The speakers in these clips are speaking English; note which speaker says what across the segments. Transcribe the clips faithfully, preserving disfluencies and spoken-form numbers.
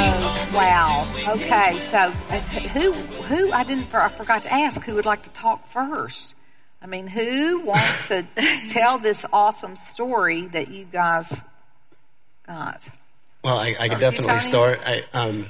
Speaker 1: wow. Okay, so uh, who, who, I didn't, I forgot to ask who would like to talk first. I mean, who wants to tell this awesome story that you guys got?
Speaker 2: Well, I, I could
Speaker 1: Start
Speaker 2: definitely
Speaker 1: you,
Speaker 2: start. I, um,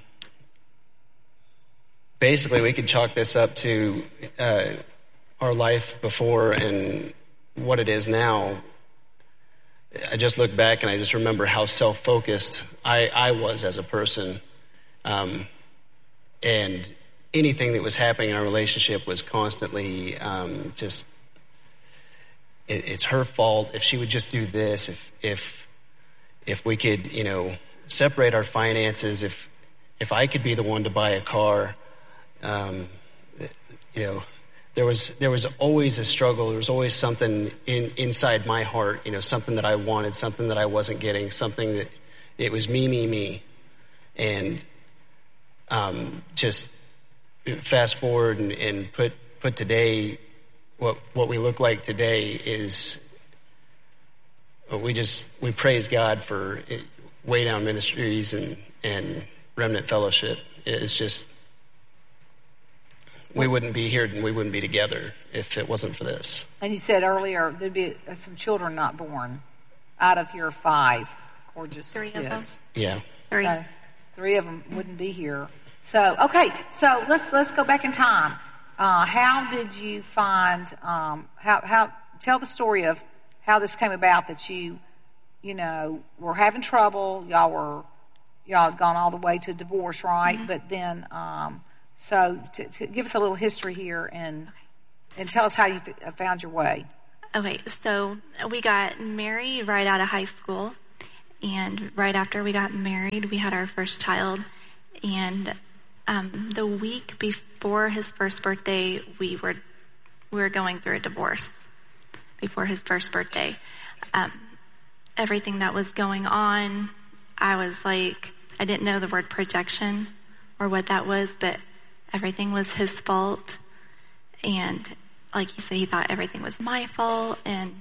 Speaker 2: basically, we could chalk this up to uh, our life before and what it is now. I just look back and I just remember how self-focused I, I was as a person. Um, and anything that was happening in our relationship was constantly um, just, it, it's her fault. If she would just do this, if, if, if we could, you know, separate our finances, if, if I could be the one to buy a car, um, you know, There was there was always a struggle. There was always something in inside my heart, you know, something that I wanted, something that I wasn't getting, something that it was me, me, me. And um, just fast forward and, and put put today, what what we look like today is we just we praise God for Way Down Ministries and and Remnant Fellowship. It's just. We wouldn't be here and we wouldn't be together if it wasn't for this.
Speaker 1: And you said earlier there'd be some children not born out of your five gorgeous
Speaker 3: three
Speaker 1: kids.
Speaker 3: Of them.
Speaker 2: Yeah.
Speaker 3: Three.
Speaker 1: So three of them wouldn't be here. So, okay, so let's let's go back in time. Uh, how did you find, um, how, how, tell the story of how this came about that you, you know, were having trouble. Y'all were, y'all had gone all the way to divorce, right? Mm-hmm. But then, um, So to, to give us a little history here and and tell us how you f- found your way.
Speaker 3: Okay, so we got married right out of high school, and right after we got married, we had our first child. And um, the week before his first birthday, we were we were going through a divorce. Before his first birthday, um, everything that was going on, I was like, I didn't know the word projection or what that was, but everything was his fault. And like he said, he thought everything was my fault. And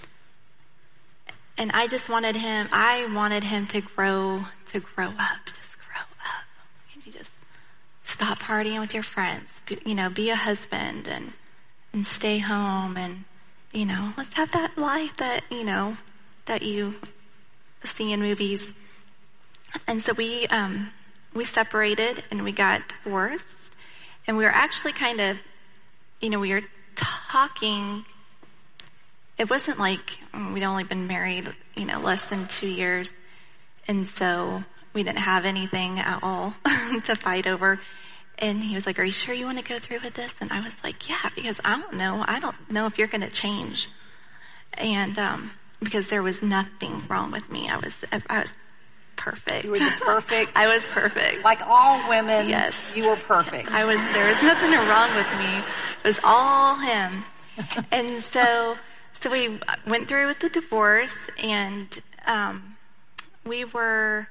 Speaker 3: and I just wanted him, I wanted him to grow, to grow up, just grow up. And you just stop partying with your friends, be, you know, be a husband and, and stay home. And, you know, let's have that life that, you know, that you see in movies. And so we, um, we separated and we got divorced. And we were actually kind of, you know, we were talking. It wasn't like we'd only been married, you know, less than two years. And so we didn't have anything at all to fight over. And he was like, are you sure you want to go through with this? And I was like, yeah, because I don't know. I don't know if you're going to change. And um, because there was nothing wrong with me. I was, I was perfect.
Speaker 1: You were the perfect.
Speaker 3: I was perfect.
Speaker 1: Like all women,
Speaker 3: yes.
Speaker 1: You were perfect.
Speaker 3: I was, there was nothing wrong with me. It was all him. And so, so we went through with the divorce, and um, we were,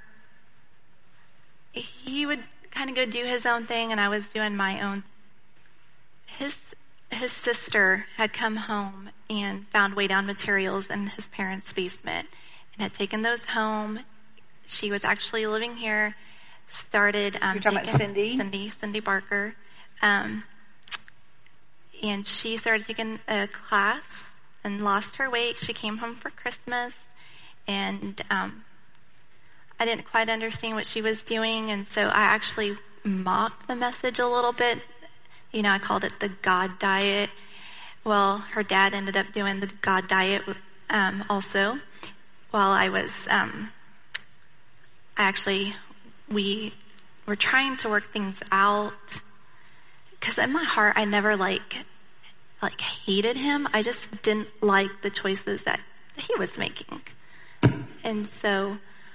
Speaker 3: he would kind of go do his own thing, and I was doing my own. His, his sister had come home and found Way Down materials in his parents' basement and had taken those home. She was actually living here, started... Um,
Speaker 1: You're talking about Cindy?
Speaker 3: Cindy, Cindy Barker. Um, and she started taking a class and lost her weight. She came home for Christmas, and um, I didn't quite understand what she was doing, and so I actually mocked the message a little bit. You know, I called it the God diet. Well, her dad ended up doing the God diet um, also while I was... Um, Actually, we were trying to work things out because in my heart, I never like, like hated him. I just didn't like the choices that he was making. And so,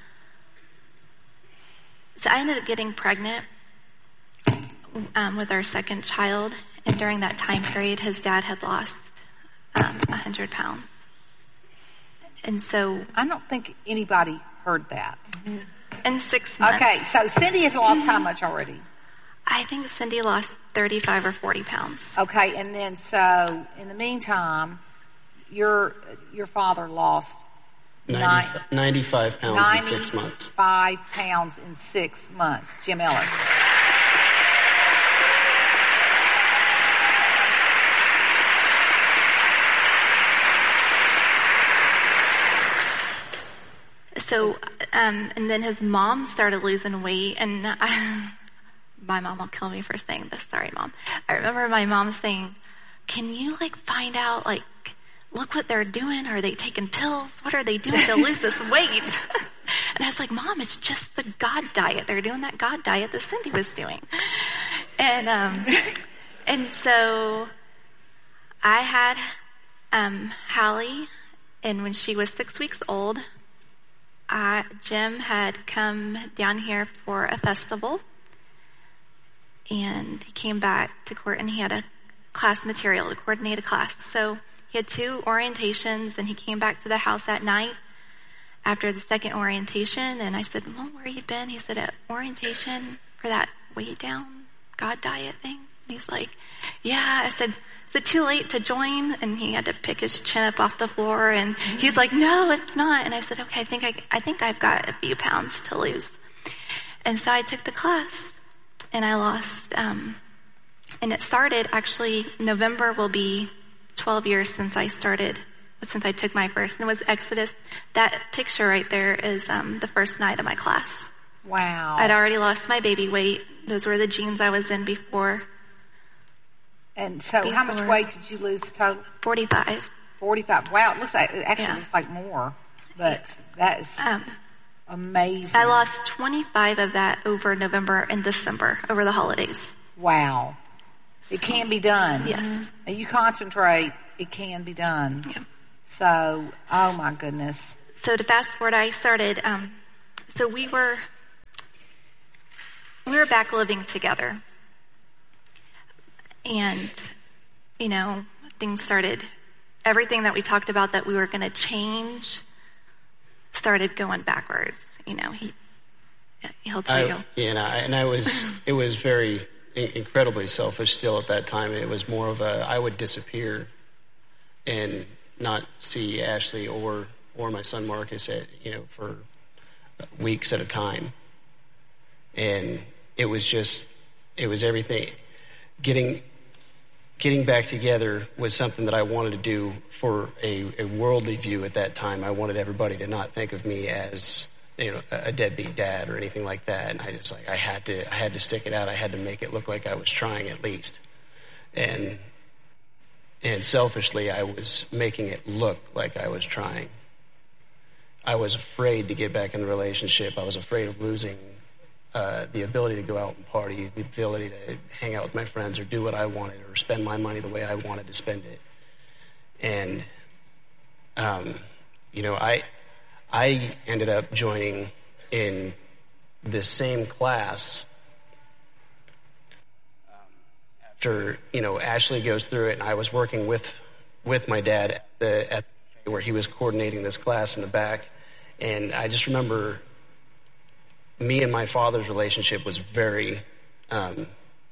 Speaker 3: so I ended up getting pregnant um, with our second child. And during that time period, his dad had lost um, one hundred pounds. And so...
Speaker 1: I don't think anybody heard that.
Speaker 3: Mm-hmm. In six months.
Speaker 1: Okay, so Cindy had lost how much already?
Speaker 3: I think Cindy lost thirty-five or forty pounds.
Speaker 1: Okay, and then so in the meantime, your your father lost
Speaker 2: ninety, ninety-five pounds in six months.
Speaker 1: ninety-five pounds in six months. Jim Ellis.
Speaker 3: So, um, and then his mom started losing weight, and I, my mom will kill me for saying this. Sorry, Mom. I remember my mom saying, can you, like, find out, like, look what they're doing. Are they taking pills? What are they doing to lose this weight? And I was like, Mom, it's just the God diet. They're doing that God diet that Cindy was doing. And, um, and so I had, um, Hallie, and when she was six weeks old, Uh, Jim had come down here for a festival, and he came back to court, and he had a class material to coordinate a class. So he had two orientations, and he came back to the house at night after the second orientation, and I said, well, where you been? He said, at orientation for that weight down God diet thing. And he's like, yeah. I said, is it too late to join? And he had to pick his chin up off the floor, and he's like, no, it's not. And I said, okay, I think I, I think I've got a few pounds to lose. And so I took the class, and I lost, um, and it started actually, November will be twelve years since I started, since I took my first, and it was Exodus. That picture right there is, um, the first night of my class.
Speaker 1: Wow.
Speaker 3: I'd already lost my baby weight. Those were the jeans I was in before.
Speaker 1: And so
Speaker 3: Before.
Speaker 1: How much weight did you lose total?
Speaker 3: forty-five.
Speaker 1: forty-five. Wow, it looks like, it actually
Speaker 3: Yeah.
Speaker 1: looks like more, but that is
Speaker 3: Um,
Speaker 1: amazing.
Speaker 3: I lost twenty-five of that over November and December, over the holidays.
Speaker 1: Wow. It can be done.
Speaker 3: Yes.
Speaker 1: And you concentrate, it can be done.
Speaker 3: Yeah.
Speaker 1: So, oh my goodness.
Speaker 3: So to fast forward, I started, um, so we were, we were back living together. And, you know, things started, everything that we talked about that we were going to change started going backwards. You know, he, he'll tell
Speaker 2: I,
Speaker 3: you.
Speaker 2: Yeah, and I, and I was, it was very incredibly selfish still at that time. It was more of a, I would disappear and not see Ashley or, or my son Marcus at, you know, for weeks at a time. And it was just, it was everything. Getting, getting back together was something that I wanted to do for a, a worldly view at that time. I wanted everybody to not think of me as, you know, a deadbeat dad or anything like that. And I just like, I had to, I had to stick it out. I had to make it look like I was trying at least. And, and selfishly, I was making it look like I was trying. I was afraid to get back in the relationship. I was afraid of losing uh, the ability to go out and party, the ability to hang out with my friends or do what I wanted or spend my money the way I wanted to spend it. And, um, you know, I... I ended up joining in this same class um, after, you know, Ashley goes through it, and I was working with with my dad at the, at the, where he was coordinating this class in the back. And I just remember me and my father's relationship was very um,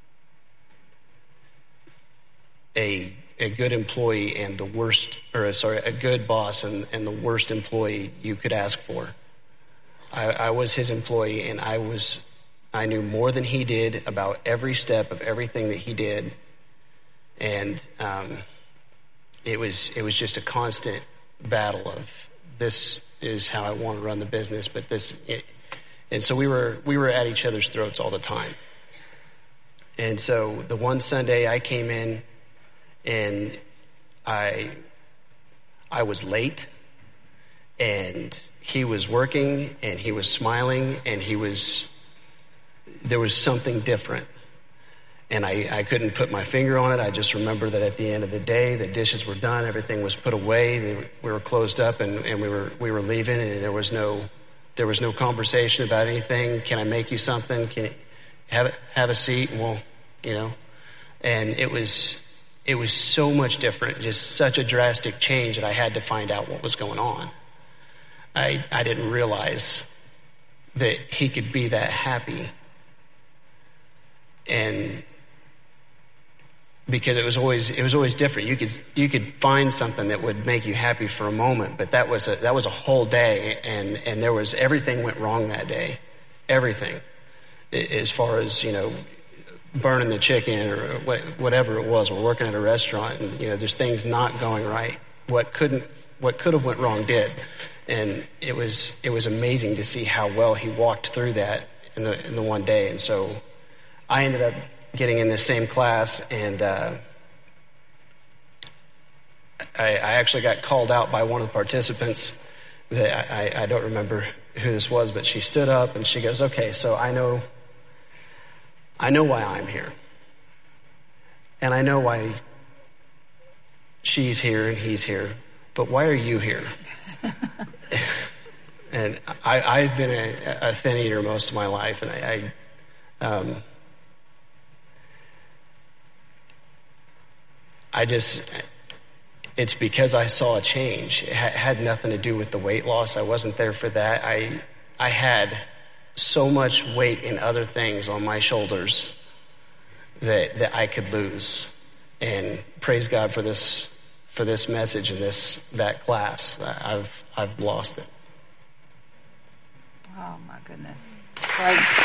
Speaker 2: a a good employee and the worst, or sorry, a good boss and, and the worst employee you could ask for. I, I was his employee, and I was, I knew more than he did about every step of everything that he did. And um, it was, it was just a constant battle of, this is how I want to run the business, but this, it, and so we were, we were at each other's throats all the time. And so the one Sunday I came in, and I I was late, and he was working, and he was smiling, and he was, there was something different. And I, I couldn't put my finger on it. I just remember that at the end of the day, the dishes were done, everything was put away, they were, we were closed up, and, and we were we were leaving, and there was no there was no conversation about anything. Can I make you something? Can you have it, have a seat? And we'll, you know, and it was. It was so much different, just such a drastic change that I had to find out what was going on. I I didn't realize that he could be that happy. And because it was always it was always different. You could you could find something that would make you happy for a moment, but that was a that was a whole day, and and there was everything went wrong that day, everything, as far as, you know, burning the chicken or whatever it was. We're working at a restaurant, and, you know, there's things not going right. What couldn't what could have went wrong did, and it was it was amazing to see how well he walked through that in the in the one day. And so I ended up getting in the same class, and uh, I, I actually got called out by one of the participants. That I, I don't remember who this was, but she stood up and she goes, "Okay, so I know, I know why I'm here, and I know why she's here and he's here, but why are you here?" And I, I've been a, a thin eater most of my life, and I. I um, I just, it's because I saw a change. It ha- had nothing to do with the weight loss. I wasn't there for that. I, I had so much weight in other things on my shoulders that, that I could lose. And praise God for this, for this message and this, that class. I've, I've lost it.
Speaker 1: Oh my goodness. Praise.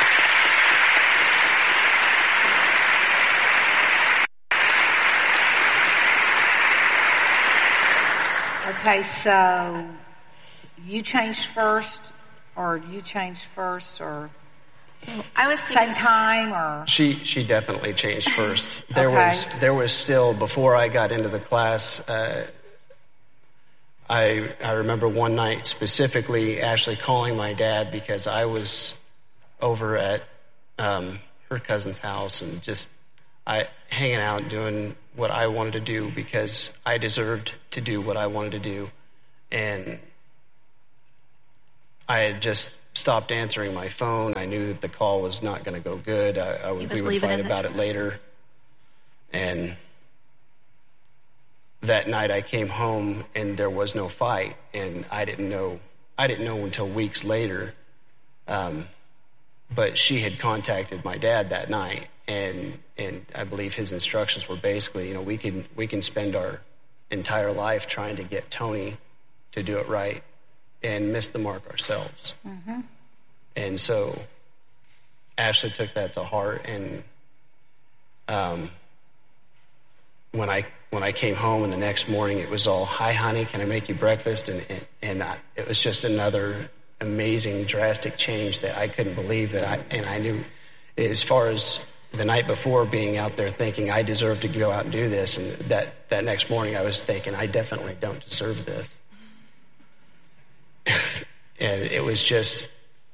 Speaker 1: Okay, so you changed first, or you changed first, or
Speaker 3: I was
Speaker 1: same time, or
Speaker 2: she she definitely changed first. There
Speaker 1: Okay.
Speaker 2: was there was still, before I got into the class, uh, I I remember one night specifically Ashley calling my dad because I was over at um, her cousin's house and just I hanging out doing what I wanted to do because I deserved to do what I wanted to do. And I had just stopped answering my phone. I knew that the call was not going to go good. I, I would,
Speaker 3: would
Speaker 2: we would
Speaker 3: leave it
Speaker 2: fight
Speaker 3: in the
Speaker 2: about it
Speaker 3: chat.
Speaker 2: later. And that night I came home and there was no fight. And I didn't know, I didn't know until weeks later. Um, but she had contacted my dad that night. And and I believe his instructions were basically, you know, we can we can spend our entire life trying to get Tony to do it right and miss the mark ourselves. Mm-hmm. And so Ashley took that to heart. And um, when I when I came home and the next morning, it was all, "Hi, honey, can I make you breakfast?" And and, and I, it was just another amazing, drastic change that I couldn't believe that I and I knew as far as the night before being out there thinking I deserve to go out and do this, and that, that next morning I was thinking I definitely don't deserve this. And it was just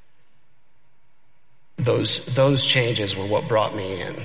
Speaker 2: those those changes were what brought me in.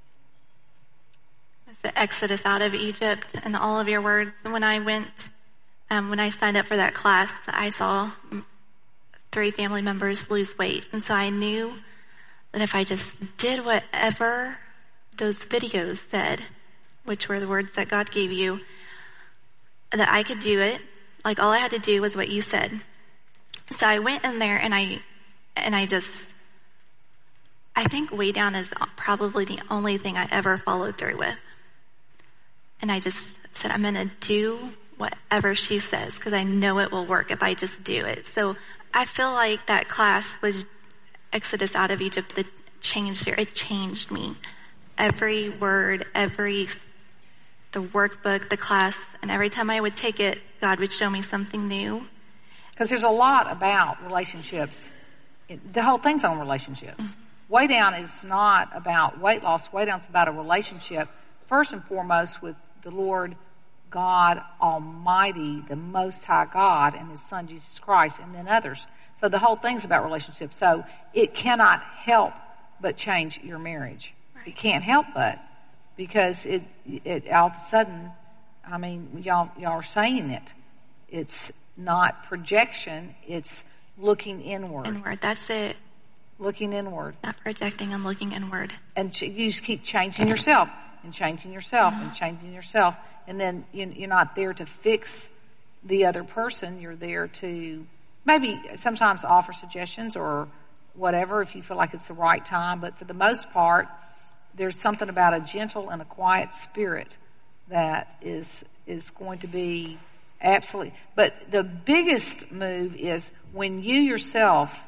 Speaker 3: It's the exodus out of Egypt and all of your words. When I went, um, when I signed up for that class, I saw three family members lose weight, and so I knew that if I just did whatever those videos said, which were the words that God gave you, that I could do it. Like all I had to do was what you said. So I went in there and I, and I just, I think weigh down is probably the only thing I ever followed through with. And I just said, I'm going to do whatever she says because I know it will work if I just do it. So I feel like that class was Exodus out of Egypt that changed her. It changed me. Every word, every, the workbook, the class, and every time I would take it, God would show me something new.
Speaker 1: because there's a lot about relationships. It, the whole thing's on relationships. Mm-hmm. Weigh down is not about weight loss. Weigh down is about a relationship, first and foremost, with the Lord God Almighty, the Most High God, and His Son Jesus Christ, and then others. So the whole thing's about relationships. So it cannot help but change your marriage. Right. It can't help but, because it, it all of a sudden, I mean, y'all, y'all are saying it. It's not projection. It's looking inward.
Speaker 3: Inward, that's it.
Speaker 1: Looking inward.
Speaker 3: Not projecting and looking inward.
Speaker 1: And ch- you just keep changing yourself and changing yourself and changing yourself. And then you, you're not there to fix the other person. You're there to maybe sometimes offer suggestions or whatever if you feel like it's the right time. But for the most part, there's something about a gentle and a quiet spirit that is is going to be absolutely. But the biggest move is when you yourself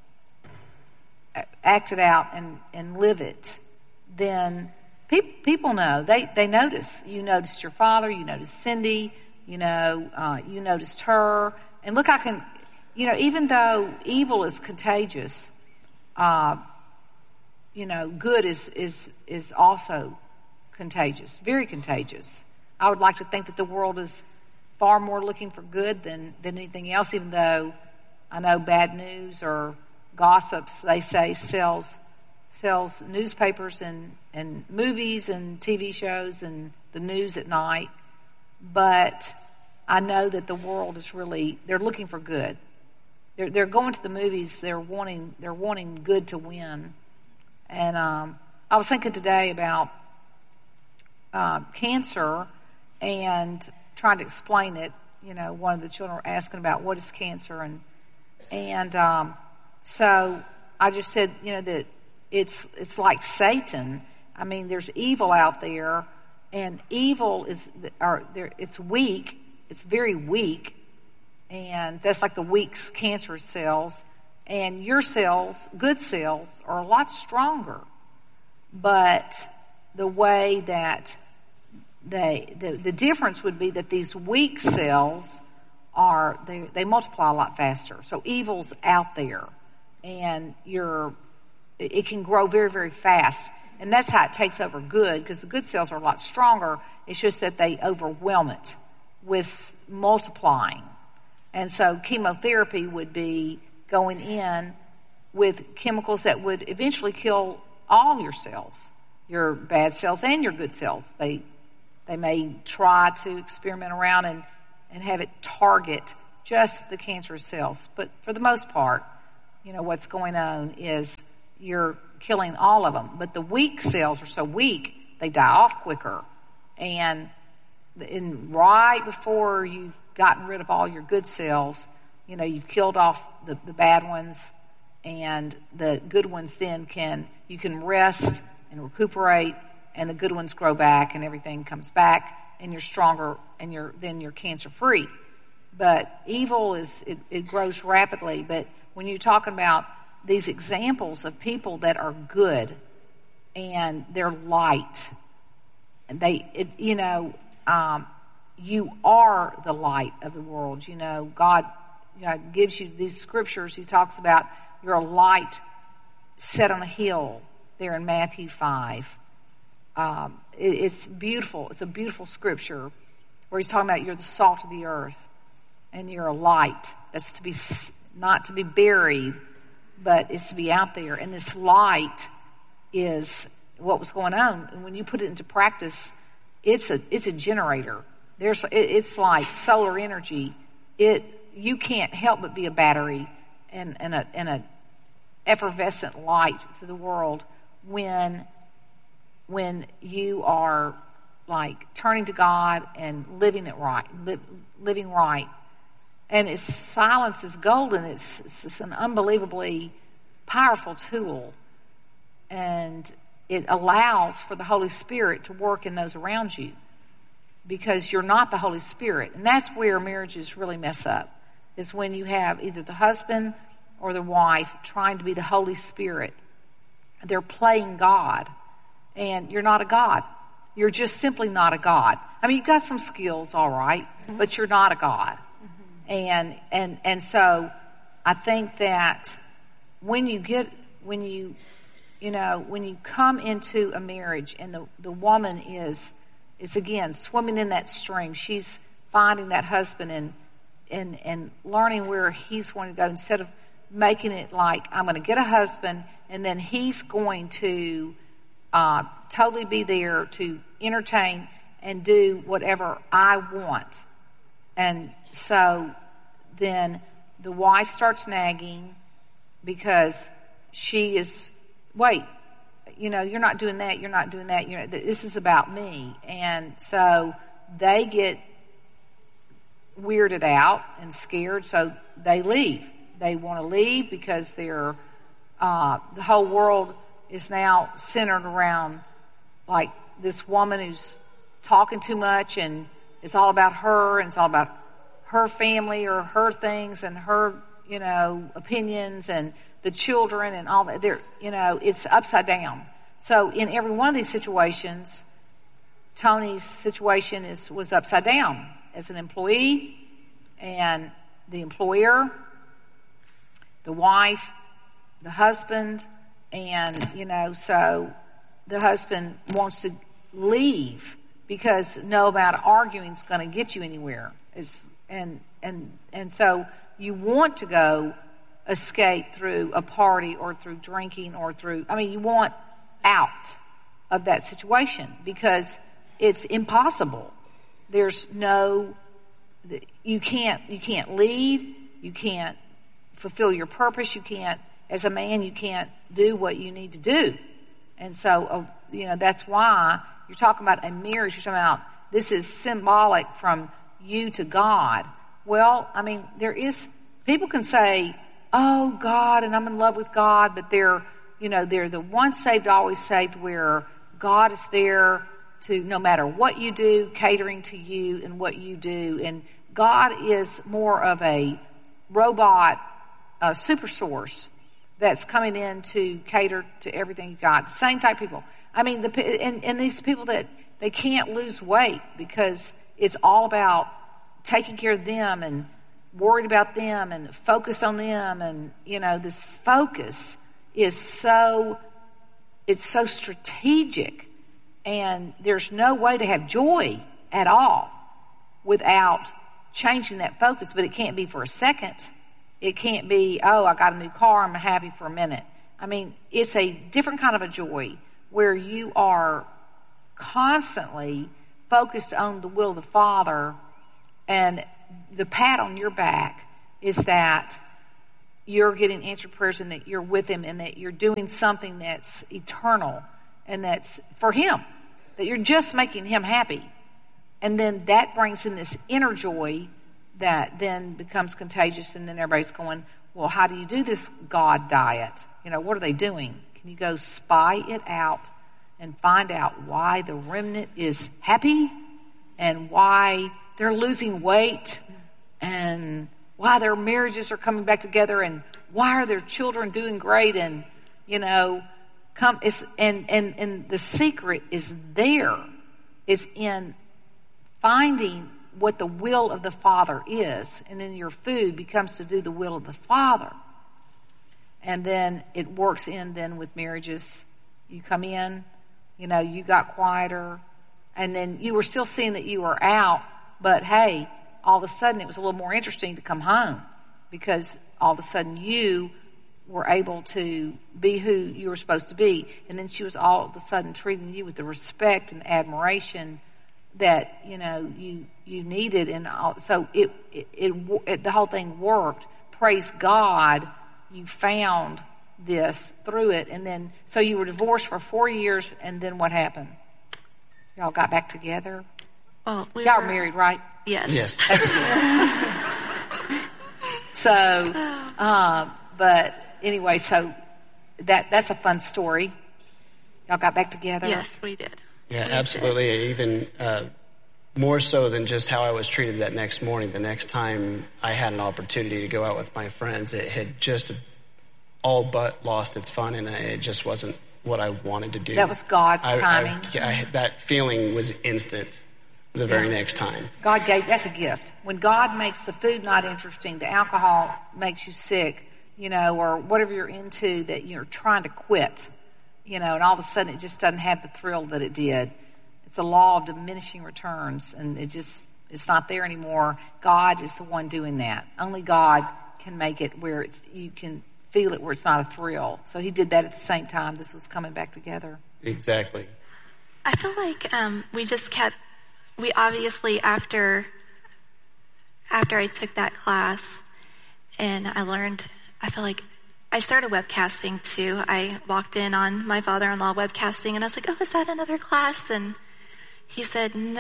Speaker 1: act it out and, and live it, then pe- people know. They they notice. You noticed your father. You noticed Cindy. You know, uh, you noticed her. And look, I can, you know, even though evil is contagious, uh, you know, good is is is also contagious, very contagious. I would like to think that the world is far more looking for good than, than anything else, even though I know bad news or gossips, they say, sells sells newspapers and, and movies and T V shows and the news at night. But I know that the world is really, they're looking for good. They're, they're going to the movies, they're wanting, they're wanting good to win. And um, I was thinking today about uh, cancer and trying to explain it. You know, one of the children were asking about what is cancer, and and um, so I just said, you know, that it's it's like Satan. I mean, there's evil out there, and evil is, or there, it's weak. It's very weak, and that's like the weak cancer cells. And your cells, good cells, are a lot stronger. But the way that they, the, the difference would be that these weak cells are, they, they multiply a lot faster. So evil's out there, and you're, it can grow very, very fast. And that's how it takes over good, because the good cells are a lot stronger. It's just that they overwhelm it with multiplying. And so chemotherapy would be going in with chemicals that would eventually kill all your cells, your bad cells and your good cells. They they may try to experiment around and, and have it target just the cancerous cells. But for the most part, you know, what's going on is you're killing all of them. But the weak cells are so weak, they die off quicker. And in right before you've gotten rid of all your good cells, you know, you've killed off the, the bad ones, and the good ones then can, you can rest and recuperate, and the good ones grow back and everything comes back, and you're stronger, and you're, then you're cancer free. But evil is, it, it grows rapidly. But when you're talking about these examples of people that are good and they're light, and they, it, you know, um, you are the light of the world. You know, God, you know, gives you these scriptures. He talks about you're a light set on a hill there in Matthew five. Um, it, it's beautiful. It's a beautiful scripture where he's talking about you're the salt of the earth and you're a light that's to be, not to be buried, but it's to be out there. And this light is what was going on. And when you put it into practice, it's a, it's a generator. There's, it, it's like solar energy. It, you can't help but be a battery and, and a, and a effervescent light to the world when, when you are like turning to God and living it right, li- living right. And it's, silence is golden. It's, it's, it's an unbelievably powerful tool. And it allows for the Holy Spirit to work in those around you, because you're not the Holy Spirit. And that's where marriages really mess up, is when you have either the husband or the wife trying to be the Holy Spirit. They're playing God, and you're not a God. You're just simply not a God. I mean, you've got some skills, all right, mm-hmm. but you're not a God. Mm-hmm. And and and so I think that when you get, when you, you know, when you come into a marriage and the, the woman is, is again swimming in that stream, she's finding that husband and and and learning where he's going to go, instead of making it like, I'm going to get a husband and then he's going to uh, totally be there to entertain and do whatever I want. And so then the wife starts nagging because she is, wait, you know, you're not doing that, you're not doing that, you know, this is about me. And so they get weirded out and scared, so they leave. They want to leave because they're, uh, the whole world is now centered around like this woman who's talking too much and it's all about her and it's all about her family or her things and her, you know, opinions and the children and all that. They're, you know, it's upside down. So in every one of these situations, Tony's situation is was upside down as an employee and the employer, the wife, the husband, and, you know, so the husband wants to leave because no amount of arguing is going to get you anywhere. It's, and, and, and so you want to go escape through a party or through drinking or through, I mean, you want out of that situation because it's impossible. There's no, you can't, you can't lead, you can't fulfill your purpose, you can't, as a man, you can't do what you need to do. And so, uh, you know, that's why you're talking about a marriage, you're talking about this is symbolic from you to God. Well, I mean, there is, people can say, oh, God, and I'm in love with God, but they're, you know, they're the once saved, always saved, where God is there to, no matter what you do, catering to you and what you do. And God is more of a robot, uh, super source that's coming in to cater to everything you got. The same type of people. I mean, the, and, and these people that they can't lose weight because it's all about taking care of them and worried about them and focused on them. And, you know, this focus is so, it's so strategic. And there's no way to have joy at all without changing that focus. But it can't be for a second. It can't be, oh, I got a new car, I'm happy for a minute. I mean, it's a different kind of a joy where you are constantly focused on the will of the Father, and the pat on your back is that you're getting answered prayers and that you're with Him and that you're doing something that's eternal and that's for Him, that you're just making Him happy. And then that brings in this inner joy that then becomes contagious, and then everybody's going, well, how do you do this God diet? You know, what are they doing? Can you go spy it out and find out why the remnant is happy and why they're losing weight and why their marriages are coming back together and why are their children doing great? And, you know, come, it's, and, and, and the secret is there. It's in finding what the will of the Father is, and then your food becomes to do the will of the Father. And then it works in then with marriages. You come in, you know, you got quieter, and then you were still seeing that you were out, but hey, all of a sudden it was a little more interesting to come home because all of a sudden you were able to be who you were supposed to be. And then she was all of a sudden treating you with the respect and admiration that, you know, you, you needed. And all, so it, it, it, it, the whole thing worked. Praise God, you found this through it. And then, so you were divorced for four years, and then what happened? Y'all got back together?
Speaker 3: Well, we
Speaker 1: Y'all
Speaker 3: were
Speaker 1: were married, right?
Speaker 3: Yes.
Speaker 2: Yes.
Speaker 1: That's good. So, uh, but anyway, so that, that's a fun story. Y'all got back together?
Speaker 3: Yes, we did.
Speaker 2: Yeah,
Speaker 3: We
Speaker 2: absolutely.
Speaker 3: did.
Speaker 2: Even uh, more so than just how I was treated that next morning. The next time I had an opportunity to go out with my friends, it had just all but lost its fun, and it just wasn't what I wanted to do.
Speaker 1: That was God's
Speaker 2: I,
Speaker 1: timing.
Speaker 2: I, I, that feeling was instant the very
Speaker 1: Yeah.
Speaker 2: next time.
Speaker 1: God gave, that's a gift. When God makes the food not interesting, the alcohol makes you sick, you know, or whatever you're into that you're trying to quit, you know, and all of a sudden it just doesn't have the thrill that it did. It's the law of diminishing returns, and it just, it's not there anymore. God is the one doing that. Only God can make it where it's, you can feel it where it's not a thrill. So He did that at the same time this was coming back together.
Speaker 2: Exactly.
Speaker 3: I feel like um, we just kept, we obviously, after after I took that class and I learned, I feel like I started webcasting too. I walked in on my father-in-law webcasting, and I was like, oh, is that another class? And he said, no.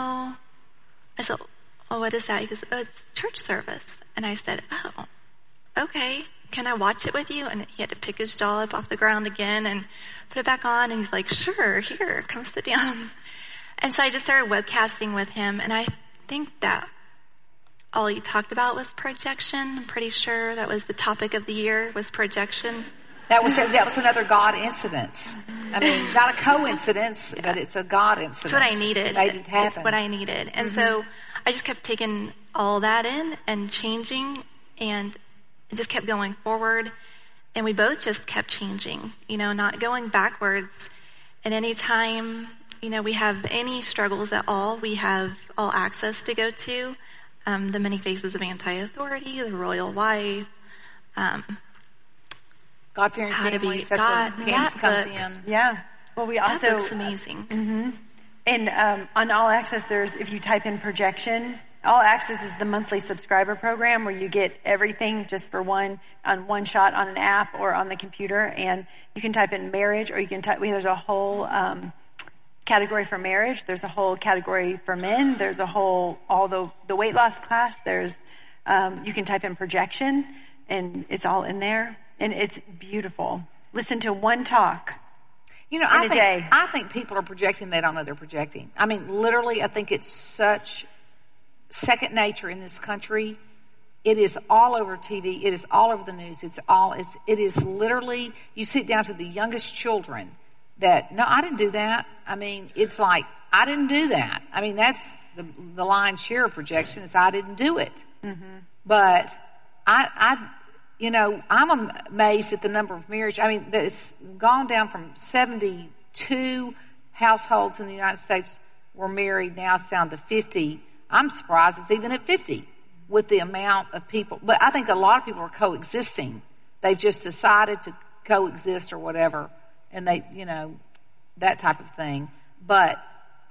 Speaker 3: I said, oh, what is that? He goes, oh, it's church service. And I said, oh, okay. Can I watch it with you? And he had to pick his jaw up off the ground again. And put it back on. And he's like, sure, here, come sit down. And so I just started webcasting with him. And I think that all he talked about was projection. I'm pretty sure that was the topic of the year, was projection.
Speaker 1: That was that was another God incident. I mean, not a coincidence, yeah. but it's a God incident.
Speaker 3: It's what I needed.
Speaker 1: Made it happen.
Speaker 3: It's what I needed. And mm-hmm. so I just kept taking all that in and changing, and it just kept going forward. And we both just kept changing, you know, not going backwards. And anytime, you know, we have any struggles at all, we have all access to go to. Um, the Many Faces of Anti-Authority, the Royal Wife, um,
Speaker 1: God-fearing families. That's
Speaker 3: God,
Speaker 1: where Pam's
Speaker 3: that
Speaker 1: comes
Speaker 3: book,
Speaker 1: in.
Speaker 4: Yeah. Well, we also.
Speaker 3: That book's amazing.
Speaker 4: Mm-hmm. And um, on All Access, there's, if you type in projection, All Access is the monthly subscriber program where you get everything just for one, on one shot on an app or on the computer. And you can type in marriage, or you can type, there's a whole um, category for marriage. There's a whole category for men. There's a whole, all the, the weight loss class. There's, um, you can type in projection, and it's all in there. And it's beautiful. Listen to one talk.
Speaker 1: You know, I think, I think people are projecting. They don't know they're projecting. I mean, literally, I think it's such second nature in this country. It is all over T V. It is all over the news. It's all, it's, it is literally, you sit down to the youngest children that, no, I didn't do that. I mean, it's like, I didn't do that. I mean, that's the, the lion's share of projection is I didn't do it. Mm-hmm. But I, I, you know, I'm amazed at the number of marriages. I mean, it's gone down from seventy-two households in the United States were married. Now it's down to fifty. I'm surprised it's even at fifty with the amount of people. But I think a lot of people are coexisting. They've just decided to coexist or whatever. And they, you know, that type of thing. But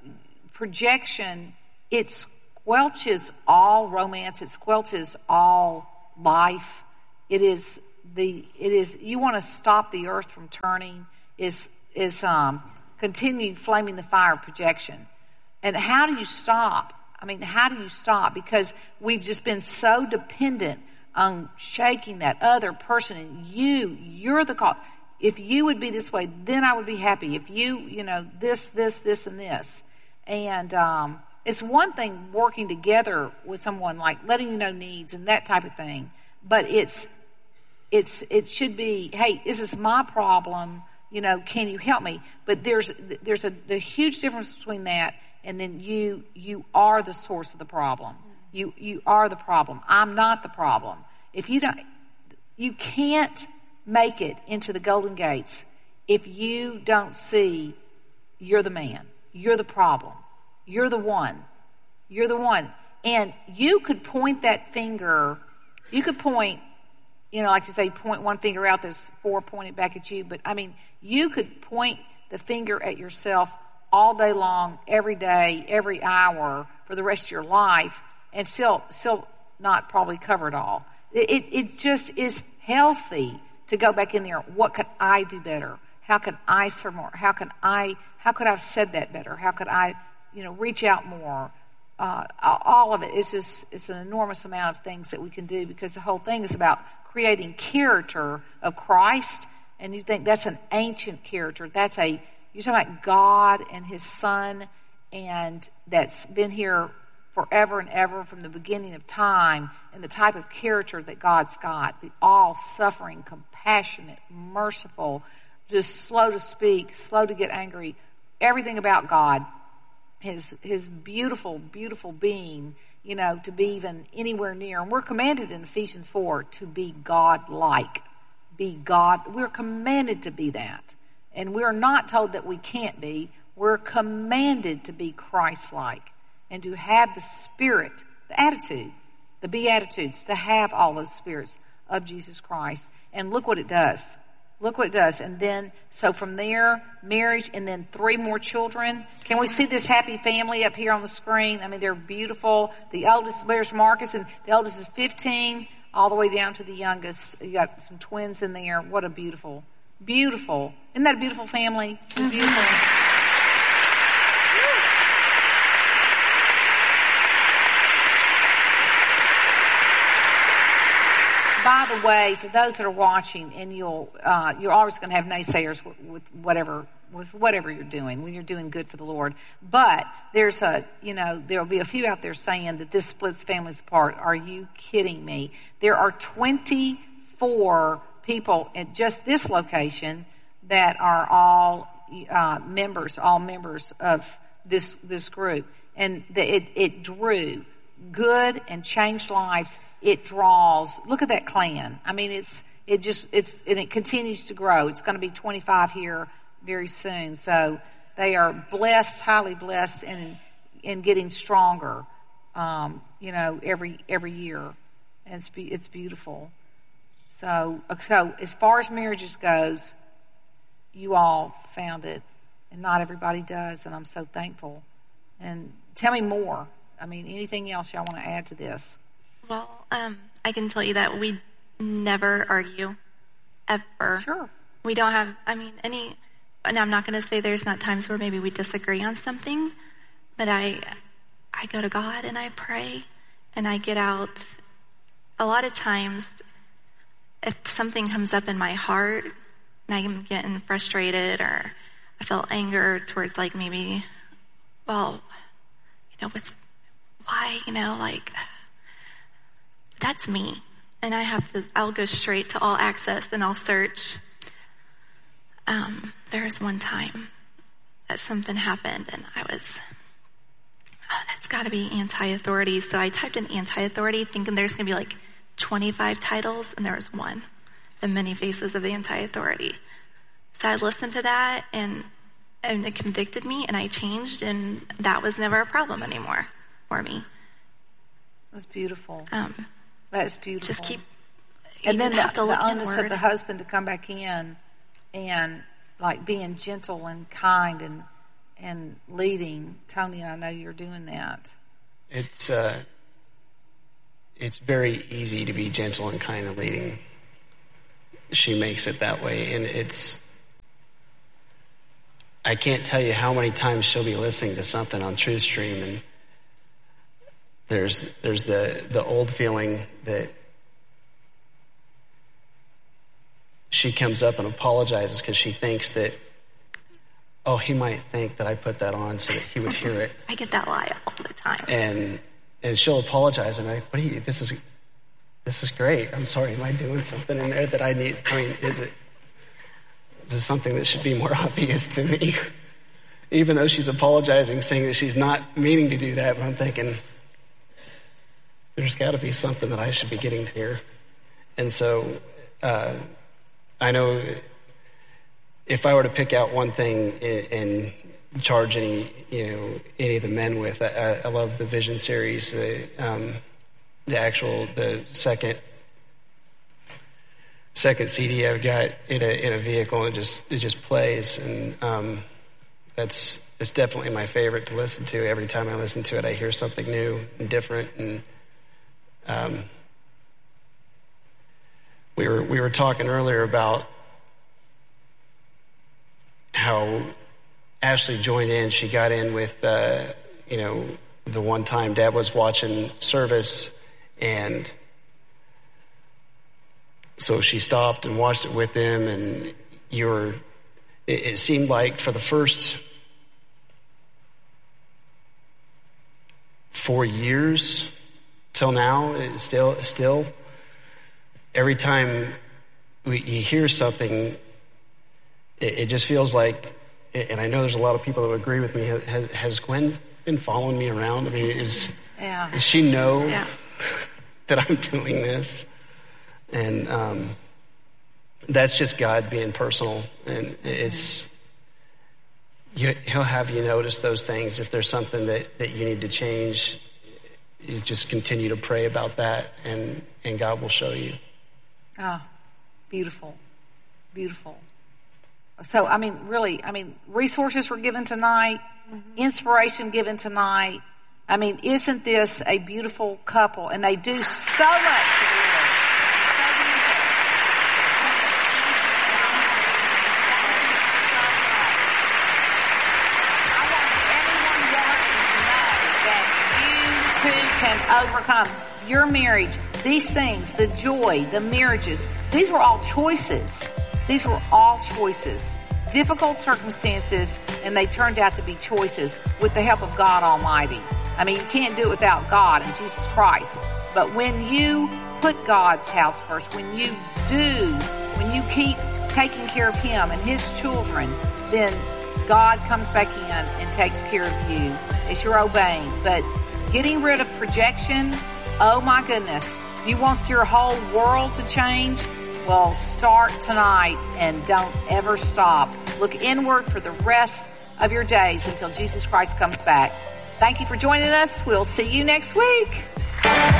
Speaker 1: projection, it squelches all romance. It squelches all life. It is the, it is, you want to stop the earth from turning, is, is, um, continued flaming the fire of projection. And how do you stop? I mean, how do you stop? Because we've just been so dependent on shaking that other person, and you, you're the cause. If you would be this way, then I would be happy. If you, you know, this, this, this, and this. And, um, it's one thing working together with someone, like letting you know needs and that type of thing. But it's, it's, it should be, hey, this is my problem. You know, can you help me? But there's, there's a, a huge difference between that and then you, you are the source of the problem. You, you are the problem. I'm not the problem. If you don't, you can't make it into the Golden Gates if you don't see you're the man. You're the problem. You're the one. You're the one. And you could point that finger, you could point, you know, like you say, point one finger out, there's four pointed back at you. But, I mean, you could point the finger at yourself all day long, every day, every hour, for the rest of your life, and still still not probably cover it all. It, it just is healthy to go back in there. What could I do better? How could I serve more? How can I, how could I have said that better? How could I, you know, reach out more? Uh, all of it is just, it's an enormous amount of things that we can do, because the whole thing is about creating character of Christ. And you think that's an ancient character. That's a, you're talking about God and his son, and that's been here forever and ever from the beginning of time, and the type of character that God's got, the all-suffering, compassionate, merciful, just slow to speak, slow to get angry, everything about God, his his beautiful, beautiful being, you know, to be even anywhere near. And we're commanded in Ephesians four to be God-like. Be God. We're commanded to be that. And we're not told that we can't be. We're commanded to be Christ-like and to have the spirit, the attitude, the Beatitudes, to have all those spirits of Jesus Christ. And look what it does. Look what it does. And then, so from there, marriage, and then three more children. Can we see this happy family up here on the screen? I mean, they're beautiful. The eldest, there's Marcus, and the eldest is fifteen, all the way down to the youngest. You got some twins in there. What a beautiful, beautiful. Isn't that a beautiful family? Mm-hmm. Beautiful. by the way, for those that are watching, and you'll uh, you're always going to have naysayers with, with whatever with whatever you're doing when you're doing good for the Lord. But there's a you know there'll be a few out there saying that this splits families apart. Are you kidding me? There are twenty-four people at just this location that are all uh, members, all members of this this group, and the, it it drew good and changed lives. It draws. Look at that clan. I mean, it's it just it's and it continues to grow. It's going to be twenty-five here very soon. So they are blessed, highly blessed, and in getting stronger. Um, you know, every every year, and it's be, it's beautiful. So so as far as marriages goes, you all found it, and not everybody does, and I'm so thankful. And tell me more. I mean, anything else y'all want to add to this?
Speaker 3: Well, um, I can tell you that we never argue, ever.
Speaker 1: Sure.
Speaker 3: We don't have, I mean, any, and I'm not going to say there's not times where maybe we disagree on something, but I, I go to God and I pray, and I get out. A lot of times, if something comes up in my heart, and I'm getting frustrated, or I feel anger towards, like, maybe, well, you know, what's, why, you know, like, that's me. And I have to, I'll go straight to All Access and I'll search. Um, there was one time that something happened and I was, oh, that's got to be anti-authority. So I typed in anti-authority thinking there's going to be like twenty-five titles, and there was one, The Many Faces of Anti-Authority. So I listened to that, and, and it convicted me, and I changed, and that was never a problem anymore for me.
Speaker 1: That's beautiful.
Speaker 3: Um,
Speaker 1: That's beautiful.
Speaker 3: Just keep,
Speaker 1: and then the,
Speaker 3: the
Speaker 1: the onus of the husband to come back in and like being gentle and kind and and leading. Tony, I know you're doing that.
Speaker 2: It's uh, it's very easy to be gentle and kind and leading. She makes it that way, and it's. I can't tell you how many times she'll be listening to something on TruthStream, and there's there's the the old feeling that she comes up and apologizes because she thinks that, oh, he might think that I put that on so that he would hear it.
Speaker 3: I get that lie all the time.
Speaker 2: And and she'll apologize, and I'm like, what are you, this is this is great. I'm sorry, am I doing something in there that I need? I mean, is it is it something that should be more obvious to me? Even though she's apologizing, saying that she's not meaning to do that, but I'm thinking, there's got to be something that I should be getting here. And so uh, I know if I were to pick out one thing and charge any, you know, any of the men with, I, I love the Vision series, the, um, the actual, the second second C D I've got in a in a vehicle, and it just it just plays, and um, that's it's definitely my favorite to listen to. Every time I listen to it, I hear something new and different, and um, we were we were talking earlier about how Ashley joined in. She got in with uh, you know the one time Dad was watching service, and so she stopped and watched it with him, and you were. It, it seemed like for the first four years till now, it still, still, every time we, you hear something, it, it just feels like. And I know there's a lot of people that would agree with me. Has, has Gwen been following me around? I mean, is
Speaker 1: yeah.
Speaker 2: does she know
Speaker 3: yeah.
Speaker 2: that I'm doing this? And um, that's just God being personal, and it's you, He'll have you notice those things. If there's something that, that you need to change, you just continue to pray about that, and, and God will show you.
Speaker 1: Ah, beautiful, beautiful. So, I mean, really, I mean, resources were given tonight, mm-hmm. inspiration given tonight. I mean, isn't this a beautiful couple? And they do so much for the Lord. Overcome your marriage. these things, the joy, the marriages, these were all choices. These were all choices. Difficult circumstances, and they turned out to be choices with the help of God Almighty. I mean, you can't do it without God and Jesus Christ. But when you put God's house first, when you do, when you keep taking care of Him and His children, then God comes back in and takes care of you as you're obeying. But getting rid of projection, oh my goodness, you want your whole world to change? Well, start tonight and don't ever stop. Look inward for the rest of your days until Jesus Christ comes back. Thank you for joining us. We'll see you next week.